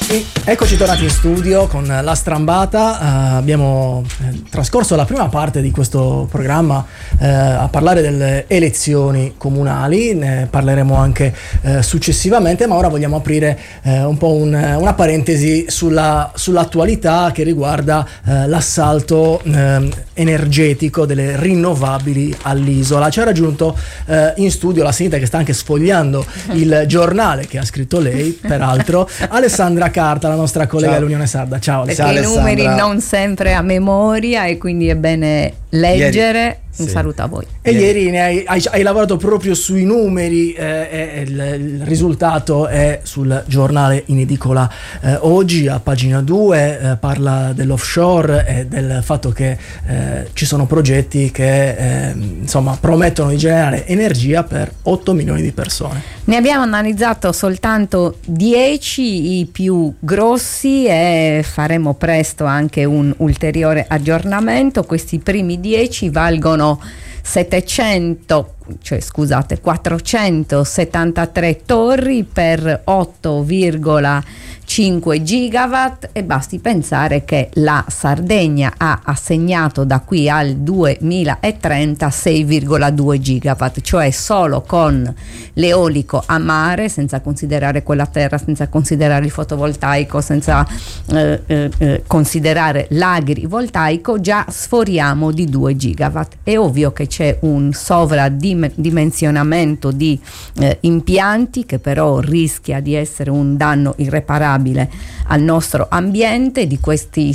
Eccoci tornati in studio con La Strambata. Abbiamo trascorso la prima parte di questo programma a parlare delle elezioni comunali, ne parleremo anche successivamente, ma ora vogliamo aprire un po' una parentesi sull'attualità che riguarda l'assalto energetico delle rinnovabili all'isola. Ci ha raggiunto in studio, la sentita che sta anche sfogliando il giornale che ha scritto lei, peraltro, Alessandra Carta, la nostra collega dell'Unione Sarda. Ciao Alessandra. Perché i numeri non sempre a memoria e quindi è bene leggere. Un saluto a voi. E ieri hai lavorato proprio sui numeri, il risultato è sul giornale in edicola oggi a pagina 2, parla dell'offshore e del fatto che ci sono progetti che insomma promettono di generare energia per 8 milioni di persone. Ne abbiamo analizzato soltanto 10 i più grossi e faremo presto anche un ulteriore aggiornamento. Questi primi 10 valgono 473 torri per 8,5 gigawatt e basti pensare che la Sardegna ha assegnato da qui al 2030 6,2 gigawatt, cioè solo con l'eolico a mare, senza considerare quella a terra, senza considerare il fotovoltaico, senza considerare l'agrivoltaico, già sforiamo di 2 gigawatt. È ovvio che c'è un sovradimensionamento di impianti che però rischia di essere un danno irreparabile al nostro ambiente. Di questi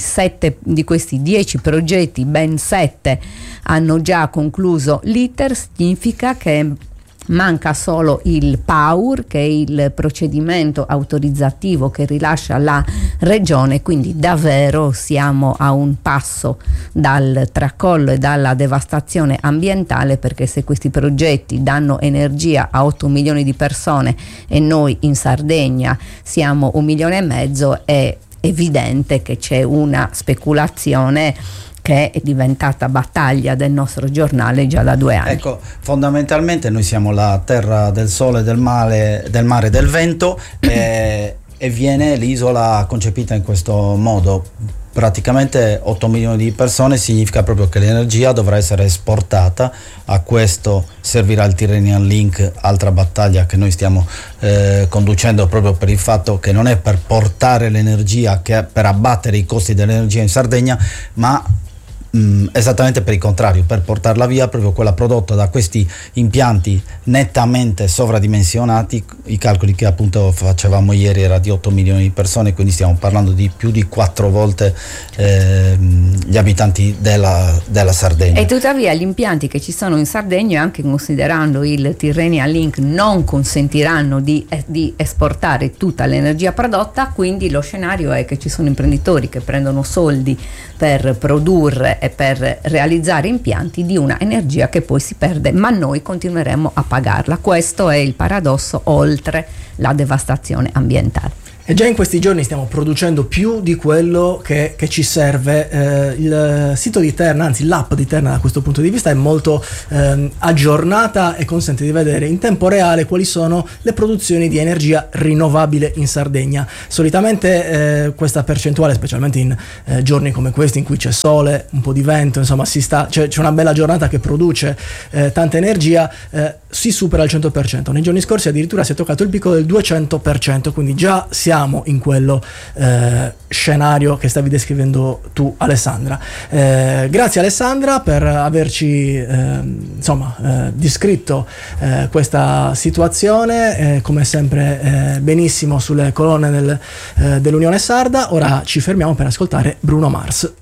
10 progetti, ben 7 hanno già concluso l'iter. Significa che manca solo il PAUR, che è il procedimento autorizzativo che rilascia la regione, quindi davvero siamo a un passo dal tracollo e dalla devastazione ambientale, perché se questi progetti danno energia a 8 milioni di persone e noi in Sardegna siamo 1,5 milioni, è evidente che c'è una speculazione che è diventata battaglia del nostro giornale già da 2 anni. Ecco, fondamentalmente noi siamo la terra del sole, del mare e del vento e viene l'isola concepita in questo modo. Praticamente 8 milioni di persone significa proprio che l'energia dovrà essere esportata. A questo servirà il Tyrrhenian Link, altra battaglia che noi stiamo conducendo proprio per il fatto che non è per portare l'energia, che è per abbattere i costi dell'energia in Sardegna, ma esattamente per il contrario, per portarla via, proprio quella prodotta da questi impianti nettamente sovradimensionati. I calcoli che appunto facevamo ieri era di 8 milioni di persone, quindi stiamo parlando di più di 4 volte gli abitanti della Sardegna. E tuttavia gli impianti che ci sono in Sardegna, anche considerando il Tyrrhenian Link, non consentiranno di esportare tutta l'energia prodotta, quindi lo scenario è che ci sono imprenditori che prendono soldi per produrre e per realizzare impianti di una energia che poi si perde, ma noi continueremo a pagarla. Questo è il paradosso, oltre la devastazione ambientale. E già in questi giorni stiamo producendo più di quello che ci serve. Il sito di Terna, anzi l'app di Terna da questo punto di vista è molto aggiornata e consente di vedere in tempo reale quali sono le produzioni di energia rinnovabile in Sardegna. Solitamente questa percentuale, specialmente in giorni come questi in cui c'è sole, un po' di vento, insomma c'è una bella giornata che produce tanta energia, si supera il 100%. Nei giorni scorsi addirittura si è toccato il picco del 200%, quindi già siamo in quello scenario che stavi descrivendo tu, Alessandra. Grazie Alessandra per averci descritto questa situazione, come sempre benissimo sulle colonne dell'Unione Sarda. Ora ci fermiamo per ascoltare Bruno Mars.